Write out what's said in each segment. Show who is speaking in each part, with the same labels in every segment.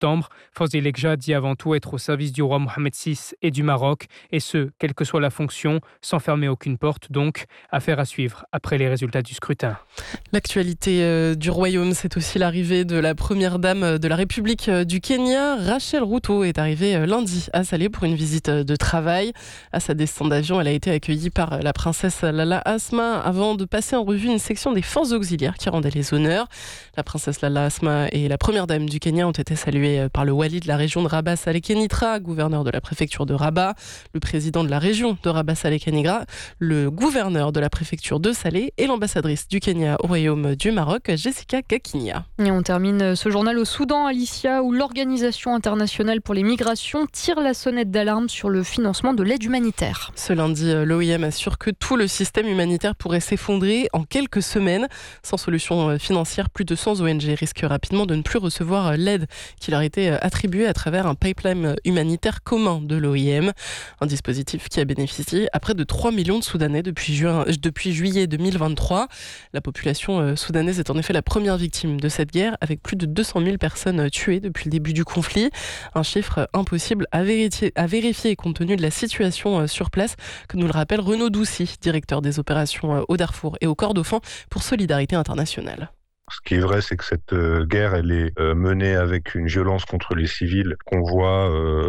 Speaker 1: septembre. Fawzi Lekja dit avant tout être au service du roi Mohamed VI et du Maroc, et ce, quelle que soit la fonction, sans fermer aucune porte, donc affaire à suivre après les résultats du scrutin.
Speaker 2: L'actualité du royaume, c'est aussi l'arrivée de la première dame de la République du Kenya. Rachel Ruto est arrivée lundi à Salé pour une visite de travail. À sa descente d'avion, elle a été accueillie par la princesse Lala Asma avant de passer en revue une section des forces auxiliaires qui rendait les honneurs. La princesse Lala Asma et la première dame du Kenya ont été saluées par le wali de la région de Rabat Saleh Kenitra, gouverneur de la préfecture de Rabat, le président de la région de Rabat Saleh Kenitra, le gouverneur de la préfecture de Salé et l'ambassadrice du Kenya au royaume du Maroc, Jessica Kakinia.
Speaker 3: Et on termine ce journal au Soudan, Alicia, où l'Organisation internationale pour les migrations tire la sonnette d'alarme sur le financement de l'aide humanitaire.
Speaker 2: Ce lundi, l'OIM assure que tout le système humanitaire pourrait s'effondrer en quelques semaines. Sans solution financière, plus de 100 ONG risquent rapidement de ne plus recevoir l'aide qui leur a été attribuée à travers un pipeline humanitaire commun de l'OIM. Un dispositif qui a bénéficié à près de 3 millions de Soudanais depuis juillet 2023. La population soudanaise est en effet la première victime de cette guerre, avec plus de 200 000 personnes tuées depuis le début du conflit. Un chiffre impossible à vérifier compte tenu de la situation sur place, que nous le rappelle Renaud Doucy, directeur des opérations au Darfour et au Kordofan pour Solidarité Internationale.
Speaker 4: Ce qui est vrai, c'est que cette guerre, elle est menée avec une violence contre les civils qu'on voit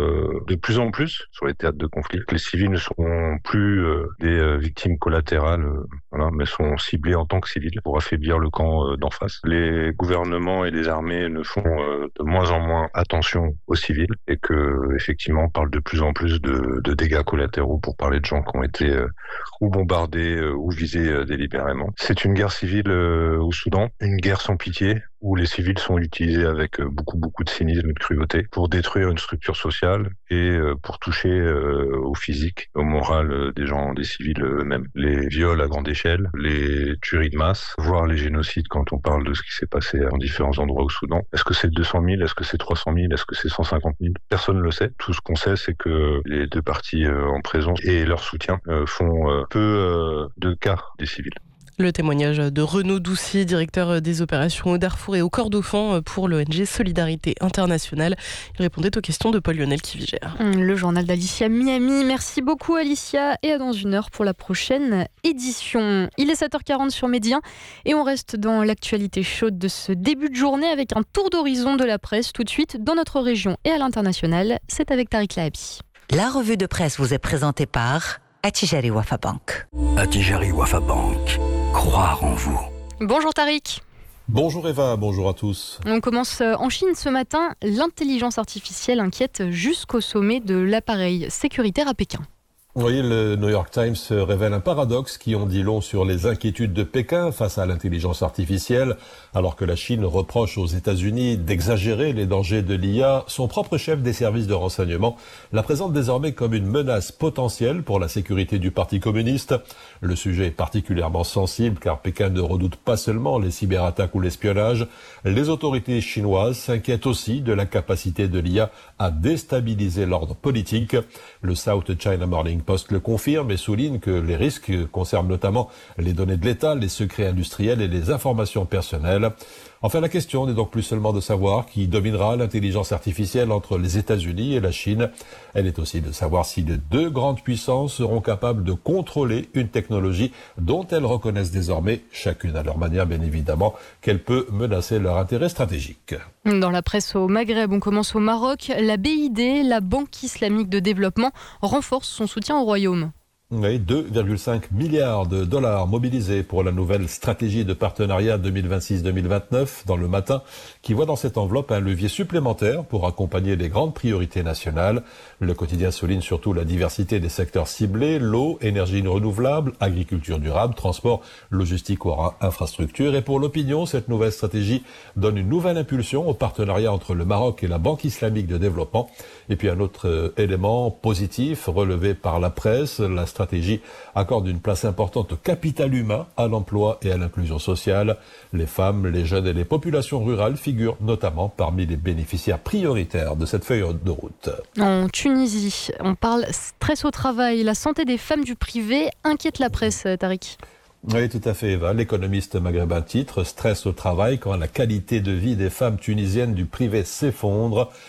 Speaker 4: de plus en plus sur les théâtres de conflit. Les civils ne sont plus des victimes collatérales, mais sont ciblés en tant que civils pour affaiblir le camp d'en face. Les gouvernements et les armées ne font de moins en moins attention aux civils et que, effectivement, on parle de plus en plus de dégâts collatéraux pour parler de gens qui ont été ou bombardés ou visés délibérément. C'est une guerre civile au Soudan, une guerre sans pitié, où les civils sont utilisés avec beaucoup de cynisme et de cruauté pour détruire une structure sociale et pour toucher au physique, au moral des civils eux-mêmes. Les viols à grande échelle, les tueries de masse, voire les génocides quand on parle de ce qui s'est passé dans différents endroits au Soudan. Est-ce que c'est 200 000? Est-ce que c'est 300 000? Est-ce que c'est 150 000? Personne ne le sait. Tout ce qu'on sait, c'est que les deux parties en présence et leur soutien font peu de cas des civils.
Speaker 2: Le témoignage de Renaud Doucy, directeur des opérations au Darfour et au Kordofan pour l'ONG Solidarité Internationale. Il répondait aux questions de Paul-Lionel Kivigère.
Speaker 3: Le journal d'Alicia Miami. Merci beaucoup Alicia et à dans une heure pour la prochaine édition. Il est 7h40 sur Média et on reste dans l'actualité chaude de ce début de journée avec un tour d'horizon de la presse tout de suite dans notre région et à l'international. C'est avec Tariq Lahabi.
Speaker 5: La revue de presse vous est présentée par Attijari Wafa Bank.
Speaker 6: Attijari Wafa Bank. Croire en vous.
Speaker 3: Bonjour Tariq.
Speaker 7: Bonjour Eva, bonjour à tous.
Speaker 3: On commence en Chine ce matin. L'intelligence artificielle inquiète jusqu'au sommet de l'appareil sécuritaire à Pékin.
Speaker 7: Vous voyez, le New York Times révèle un paradoxe qui en dit long sur les inquiétudes de Pékin face à l'intelligence artificielle. Alors que la Chine reproche aux États-Unis d'exagérer les dangers de l'IA, son propre chef des services de renseignement la présente désormais comme une menace potentielle pour la sécurité du Parti communiste. Le sujet est particulièrement sensible car Pékin ne redoute pas seulement les cyberattaques ou l'espionnage. Les autorités chinoises s'inquiètent aussi de la capacité de l'IA à déstabiliser l'ordre politique. Le South China Morning Post le confirme et souligne que les risques concernent notamment les données de l'État, les secrets industriels et les informations personnelles. Enfin, la question n'est donc plus seulement de savoir qui dominera l'intelligence artificielle entre les États-Unis et la Chine. Elle est aussi de savoir si les deux grandes puissances seront capables de contrôler une technologie dont elles reconnaissent désormais, chacune à leur manière bien évidemment, qu'elle peut menacer leur intérêt stratégique.
Speaker 3: Dans la presse au Maghreb, on commence au Maroc. La BID, la Banque islamique de développement, renforce son soutien au royaume.
Speaker 7: Oui, 2,5 milliards de dollars mobilisés pour la nouvelle stratégie de partenariat 2026-2029 dans le Matin, qui voit dans cette enveloppe un levier supplémentaire pour accompagner les grandes priorités nationales. Le quotidien souligne surtout la diversité des secteurs ciblés, l'eau, énergie renouvelable, agriculture durable, transport, logistique ou infrastructure. Et pour l'opinion, cette nouvelle stratégie donne une nouvelle impulsion au partenariat entre le Maroc et la Banque islamique de développement. Et puis un autre élément positif relevé par la presse, la stratégie accorde une place importante au capital humain, à l'emploi et à l'inclusion sociale. Les femmes, les jeunes et les populations rurales figurent notamment parmi les bénéficiaires prioritaires de cette feuille de route.
Speaker 3: En Tunisie, on parle stress au travail. La santé des femmes du privé inquiète la presse, Tariq.
Speaker 7: Oui, tout à fait, Eva. L'économiste maghrébin titre « Stress au travail quand la qualité de vie des femmes tunisiennes du privé s'effondre ».